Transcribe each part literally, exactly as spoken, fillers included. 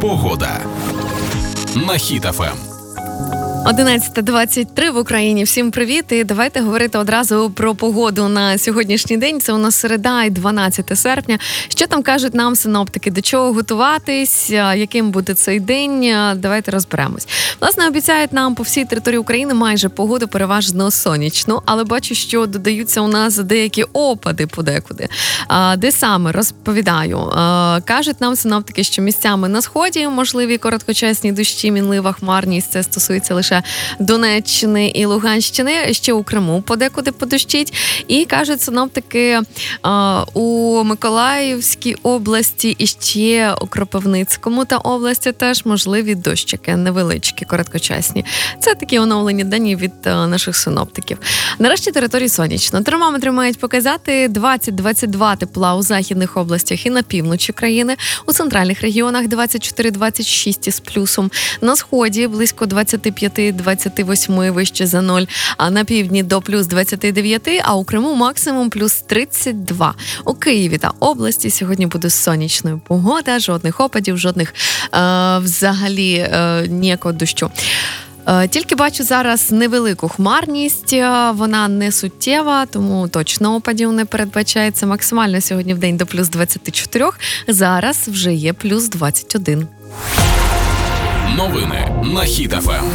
Погода на Хіт еф ем. одинадцята двадцять три в Україні. Всім привіт. І давайте говорити одразу про погоду на сьогоднішній день. Це у нас середа і дванадцяте серпня. Що там кажуть нам синоптики? До чого готуватись? Яким буде цей день? Давайте розберемось. Власне, обіцяють нам по всій території України майже погоду переважно сонячну, але бачу, що додаються у нас деякі опади подекуди. Де саме? Розповідаю. Кажуть нам синоптики, що місцями на сході можливі короткочасні дощі, мінлива хмарність. Це стосується лише Донеччини і Луганщини, ще у Криму подекуди подощить. І кажуть синоптики, у Миколаївській області і ще у Кропивницькому та області теж можливі дощики, невеличкі, короткочасні. Це такі оновлені дані від наших синоптиків. Нарешті території сонячно. Термометри мають показати двадцять - двадцять два тепла у західних областях і на півночі країни, у центральних регіонах двадцять чотири - двадцять шість з плюсом, на сході близько двадцять п'ять - двадцять вісім вище за ноль, а на півдні до плюс двадцять дев'ять, а у Криму максимум плюс тридцять два. У Києві та області сьогодні буде сонячною погода, жодних опадів, жодних е, взагалі е, ніякого дощу. Тільки бачу зараз невелику хмарність, вона не суттєва, тому точно опадів не передбачається. Максимально сьогодні в день до плюс двадцять чотири, зараз вже є плюс двадцять один. Новини на Хіт еф ем.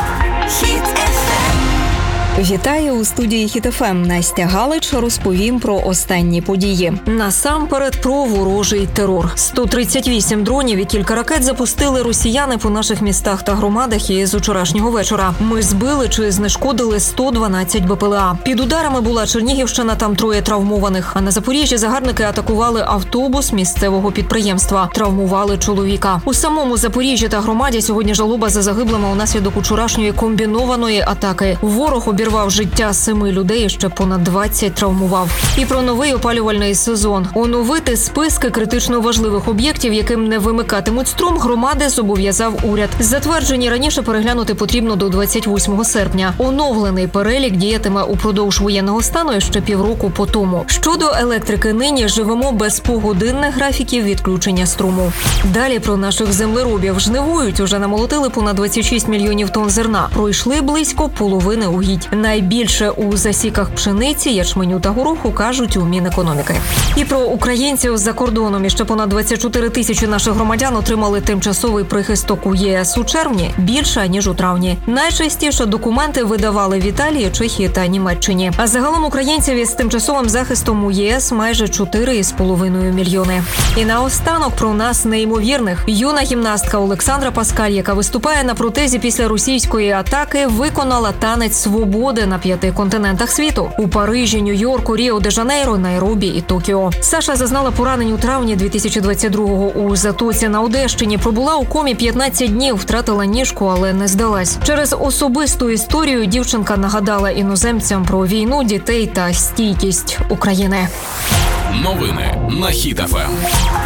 Вітаю у студії Хіт еф ем. Настя Галич, розповім про останні події. Насамперед про ворожий терор. сто тридцять вісім дронів і кілька ракет запустили росіяни по наших містах та громадах із учорашнього вечора. Ми збили чи знешкодили сто дванадцять бе пе ел а. Під ударами була Чернігівщина, там троє травмованих. А на Запоріжжі загарбники атакували автобус місцевого підприємства. Травмували чоловіка. У самому Запоріжжі та громаді сьогодні жалоба за загиблими унаслідок учорашньої комбінованої атаки. Ворог обірвав Рвав життя семи людей, ще понад двадцять травмував. І про новий опалювальний сезон. Оновити списки критично важливих об'єктів, яким не вимикатимуть струм, громади зобов'язав уряд. Затверджені раніше переглянути потрібно до двадцять восьмого серпня. Оновлений перелік діятиме упродовж воєнного стану ще півроку по тому. Щодо електрики, нині живемо без погодинних графіків відключення струму. Далі про наших землеробів. Жнивують, уже намолотили понад двадцять шість мільйонів тонн зерна. Пройшли близько половини угідь. Найбільше у засіках пшениці, ячменю та гороху, кажуть у Мінекономіки. І про українців за кордоном. І ще понад двадцять чотири тисячі наших громадян отримали тимчасовий прихисток у є ес у червні, більше, ніж у травні. Найчастіше документи видавали в Італії, Чехії та Німеччині. А загалом українців із тимчасовим захистом у є ес майже чотири з половиною мільйони. І наостанок про нас неймовірних. Юна гімнастка Олександра Паскаль, яка виступає на протезі після російської атаки, виконала танець свободи на п'яти континентах світу – у Парижі, Нью-Йорку, Ріо-де-Жанейро, Найробі і Токіо. Саша зазнала поранень у травні дві тисячі двадцять другого у Затоці на Одещині. Пробула у комі п'ятнадцять днів, втратила ніжку, але не здалась. Через особисту історію дівчинка нагадала іноземцям про війну, дітей та стійкість України. Новини на Хіт еф ем.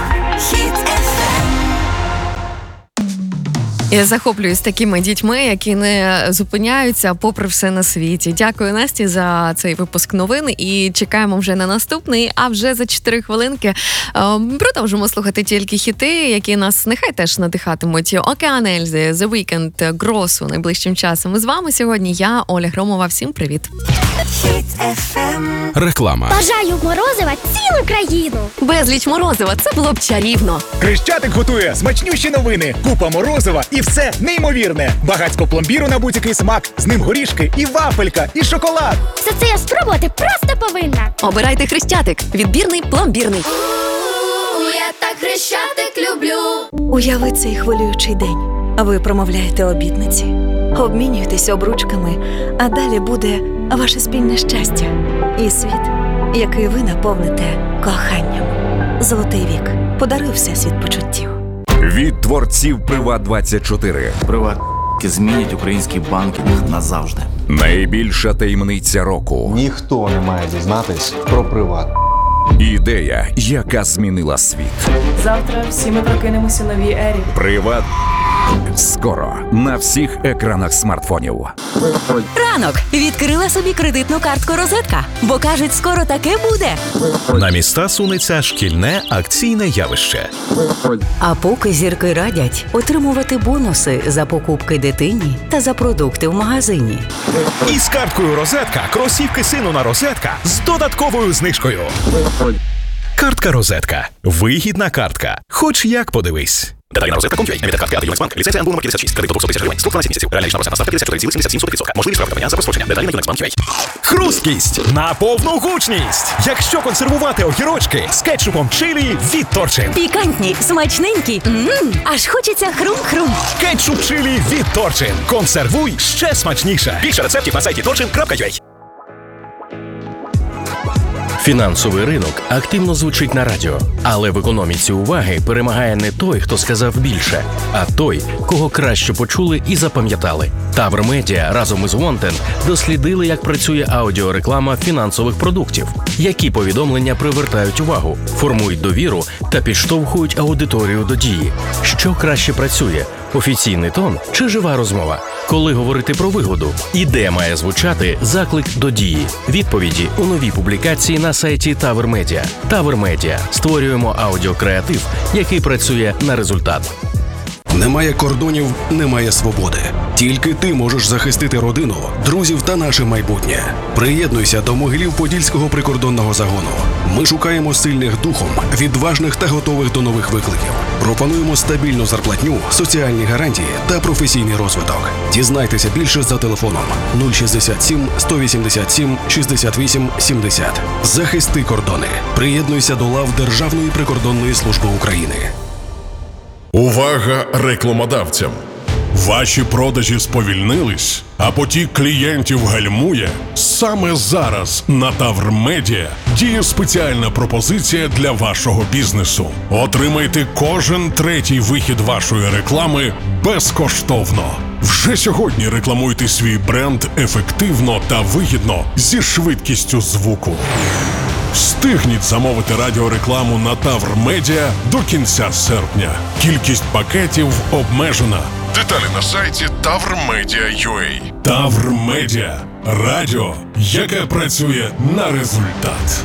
Я захоплююсь такими дітьми, які не зупиняються попри все на світі. Дякую, Насті, за цей випуск новин і чекаємо вже на наступний. А вже за чотири хвилинки е, продовжимо слухати тільки хіти, які нас нехай теж надихатимуть. Океан Ельзи, The Weeknd, Гросу найближчим часом. І з вами сьогодні я, Оля Громова. Всім привіт. Реклама. Бажаю морозива цілу країну. Безліч морозива, це було б чарівно. Хрещатик готує смачнющі новини, купа морозива і все неймовірне. Багатько пломбіру на будь-який смак, з ним горішки і вафелька, і шоколад. Все це я спробувати просто повинна. Обирайте Хрещатик. Відбірний, пломбірний. Я так Хрещатик люблю. Уяви цей хвилюючий день. Ви промовляєте обітниці, обмінюєтесь обручками, а далі буде ваше спільне щастя і світ, який ви наповните коханням. Золотий вік. Подаруй всесвіт почуттів. Від творців Приват двадцять чотири. Приват змінять український банкінг назавжди. Найбільша таємниця року. Ніхто не має дізнатись про Приват. Ідея, яка змінила світ. Завтра всі ми прокинемося в новій ері. Приват Скоро на всіх екранах смартфонів. Ранок. Відкрила собі кредитну картку «Розетка», бо кажуть, скоро таке буде. На міста сунеться шкільне акційне явище. А поки зірки радять отримувати бонуси за покупки дитині та за продукти в магазині. І з карткою «Розетка» кросівки сину на «Розетка» з додатковою знижкою. Картка «Розетка». Вигідна картка. Хоч як подивись. Деталі на розетка точка ком точка ю а. Емітент картки «Ад Юнекс Банк». Ліцензія ен бу номер п'ятдесят шість. Кредит до двісті тисяч гривень. Строк дванадцять місяців. Реальна річна процентна ставка п'ятдесят чотири цілих сімдесят сім сотих відсотка. Можливість прокладення за прострочення. Деталі на юнекс банк точка ю а. Хрусткість на повну гучність. Якщо консервувати огірочки з кетчупом чилі від Торчин. Пікантні, смачненькі. Ммм, аж хочеться хрум-хрум. Кетчуп чилі від Торчин. Консервуй ще смачніше. Більше рецептів на сайті торчин крапка ю а. Фінансовий ринок активно звучить на радіо, але в економіці уваги перемагає не той, хто сказав більше, а той, кого краще почули і запам'ятали. Тавр Медіа разом із Wanted дослідили, як працює аудіореклама фінансових продуктів, які повідомлення привертають увагу, формують довіру та підштовхують аудиторію до дії. Що краще працює – офіційний тон чи жива розмова? Коли говорити про вигоду? І де має звучати заклик до дії? Відповіді у новій публікації на сайті Тавр Медіа. Тавр Медіа. Створюємо аудіокреатив, який працює на результат. Немає кордонів, немає свободи. Тільки ти можеш захистити родину, друзів та наше майбутнє. Приєднуйся до Могилів-Подільського прикордонного загону. Ми шукаємо сильних духом, відважних та готових до нових викликів. Пропонуємо стабільну зарплатню, соціальні гарантії та професійний розвиток. Дізнайтеся більше за телефоном нуль шістдесят сім сто вісімдесят сім шістдесят вісім сімдесят. Захисти кордони. Приєднуйся до лав Державної прикордонної служби України. Увага рекламодавцям! Ваші продажі сповільнились, а потік клієнтів гальмує? Саме зараз на Тавр Медіа діє спеціальна пропозиція для вашого бізнесу. Отримайте кожен третій вихід вашої реклами безкоштовно. Вже сьогодні рекламуйте свій бренд ефективно та вигідно зі швидкістю звуку. Встигніть замовити радіорекламу на Тавр Медіа до кінця серпня. Кількість пакетів обмежена. Деталі на сайті тавр медіа крапка ю а. Тавр Медіа. Радіо, яке працює на результат.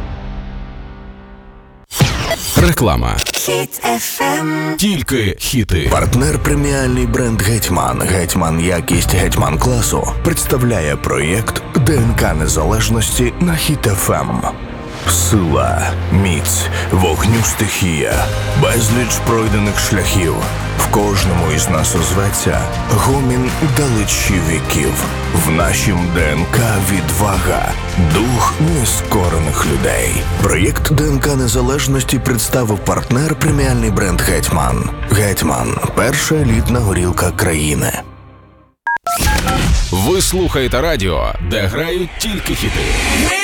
Реклама. Хіт еф ем. Тільки хіти. Партнер преміальний бренд «Гетьман». «Гетьман» якість «Гетьман» класу представляє проєкт ДНК незалежності на Хіт еф ем. Сила, міць, вогню стихія, безліч пройдених шляхів. В кожному із нас озветься гомін далечі віків. В нашім ДНК відвага, дух нескорених людей. Проєкт ДНК незалежності представив партнер преміальний бренд «Гетьман». «Гетьман» – перша елітна горілка країни. Ви слухаєте радіо, де грають тільки хіти.